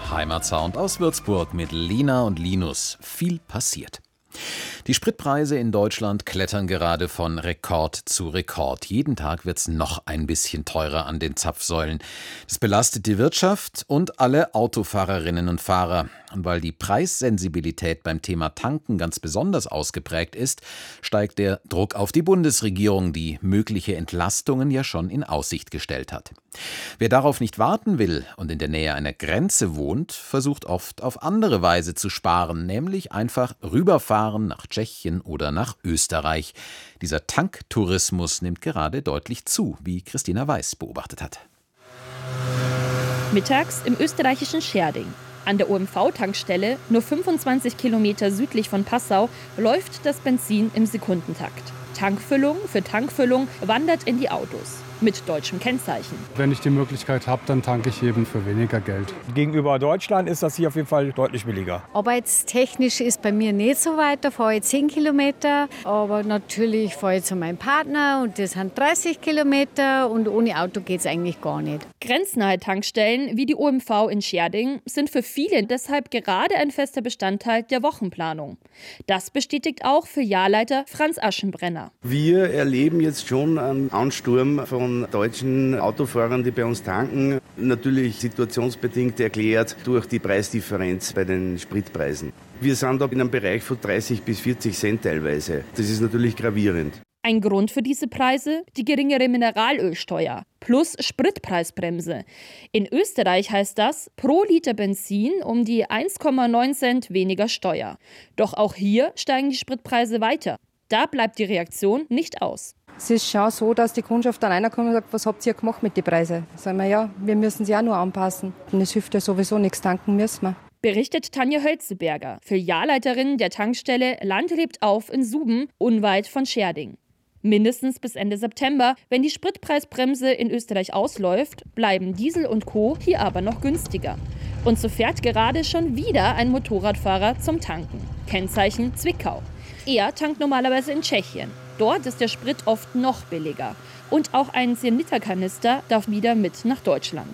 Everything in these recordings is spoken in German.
Heimatsound aus Würzburg mit Lina und Linus. Viel passiert. Die Spritpreise in Deutschland klettern gerade von Rekord zu Rekord. Jeden Tag wird's noch ein bisschen teurer an den Zapfsäulen. Das belastet die Wirtschaft und alle Autofahrerinnen und Fahrer. Und weil die Preissensibilität beim Thema Tanken ganz besonders ausgeprägt ist, steigt der Druck auf die Bundesregierung, die mögliche Entlastungen ja schon in Aussicht gestellt hat. Wer darauf nicht warten will und in der Nähe einer Grenze wohnt, versucht oft auf andere Weise zu sparen, nämlich einfach rüberfahren nach Tschechien oder nach Österreich. Dieser Tanktourismus nimmt gerade deutlich zu, wie Christina Weiß beobachtet hat. Mittags im österreichischen Schärding. An der OMV-Tankstelle, nur 25 Kilometer südlich von Passau, läuft das Benzin im Sekundentakt. Tankfüllung für Tankfüllung wandert in die Autos. Mit deutschem Kennzeichen. Wenn ich die Möglichkeit habe, dann tanke ich eben für weniger Geld. Gegenüber Deutschland ist das hier auf jeden Fall deutlich billiger. Arbeitstechnisch ist bei mir nicht so weit, da fahre ich 10 Kilometer. Aber natürlich fahre ich zu meinem Partner und das sind 30 Kilometer und ohne Auto geht es eigentlich gar nicht. Grenznahe Tankstellen wie die OMV in Schärding sind für viele deshalb gerade ein fester Bestandteil der Wochenplanung. Das bestätigt auch Filialleiter Franz Aschenbrenner. Wir erleben jetzt schon einen Ansturm von deutschen Autofahrern, die bei uns tanken. Natürlich situationsbedingt erklärt durch die Preisdifferenz bei den Spritpreisen. Wir sind da in einem Bereich von 30 bis 40 Cent teilweise. Das ist natürlich gravierend. Ein Grund für diese Preise? Die geringere Mineralölsteuer plus Spritpreisbremse. In Österreich heißt das pro Liter Benzin um die 1,9 Cent weniger Steuer. Doch auch hier steigen die Spritpreise weiter. Da bleibt die Reaktion nicht aus. Es ist schon so, dass die Kundschaft dann reinkommt und sagt, was habt ihr gemacht mit den Preisen? Sagen wir, ja, wir müssen sie auch nur anpassen. Und es hilft ja sowieso nichts, tanken müssen wir. Berichtet Tanja Hölzeberger, Filialleiterin der Tankstelle Land lebt auf in Suben, unweit von Schärding. Mindestens bis Ende September, wenn die Spritpreisbremse in Österreich ausläuft, bleiben Diesel und Co. hier aber noch günstiger. Und so fährt gerade schon wieder ein Motorradfahrer zum Tanken. Kennzeichen Zwickau. Er tankt normalerweise in Tschechien. Dort ist der Sprit oft noch billiger. Und auch ein 10-Liter-Kanister darf wieder mit nach Deutschland.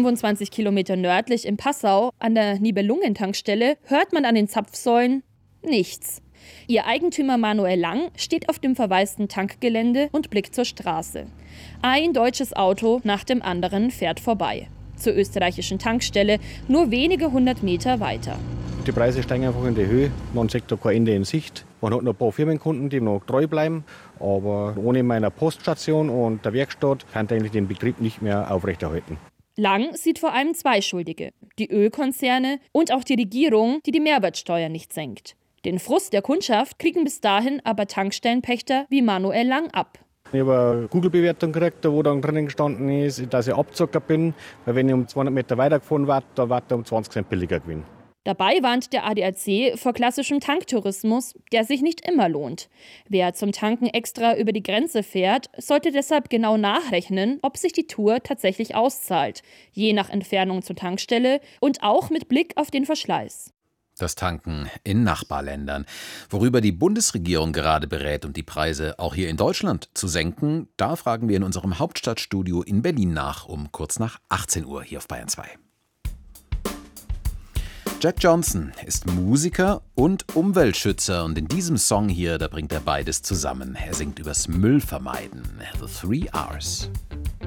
25 Kilometer nördlich in Passau, an der Nibelungen-Tankstelle, hört man an den Zapfsäulen nichts. Ihr Eigentümer Manuel Lang steht auf dem verwaisten Tankgelände und blickt zur Straße. Ein deutsches Auto nach dem anderen fährt vorbei. Zur österreichischen Tankstelle, nur wenige 100 Meter weiter. Die Preise steigen einfach in die Höhe. Man sieht da kein Ende in Sicht. Man hat noch ein paar Firmenkunden, die noch treu bleiben. Aber ohne meiner Poststation und der Werkstatt kann ich eigentlich den Betrieb nicht mehr aufrechterhalten. Lang sieht vor allem zwei Schuldige. Die Ölkonzerne und auch die Regierung, die die Mehrwertsteuer nicht senkt. Den Frust der Kundschaft kriegen bis dahin aber Tankstellenpächter wie Manuel Lang ab. Ich habe eine Google-Bewertung gekriegt, wo dann drinnen gestanden ist, dass ich Abzocker bin. Weil wenn ich um 200 Meter weitergefahren werde, dann wird er um 20 Cent billiger gewinnen. Dabei warnt der ADAC vor klassischem Tanktourismus, der sich nicht immer lohnt. Wer zum Tanken extra über die Grenze fährt, sollte deshalb genau nachrechnen, ob sich die Tour tatsächlich auszahlt, je nach Entfernung zur Tankstelle und auch mit Blick auf den Verschleiß. Das Tanken in Nachbarländern. Worüber die Bundesregierung gerade berät, um die Preise auch hier in Deutschland zu senken, da fragen wir in unserem Hauptstadtstudio in Berlin nach, um kurz nach 18 Uhr hier auf Bayern 2. Jack Johnson ist Musiker und Umweltschützer und in diesem Song hier, da bringt er beides zusammen. Er singt übers Müllvermeiden. The 3 R's.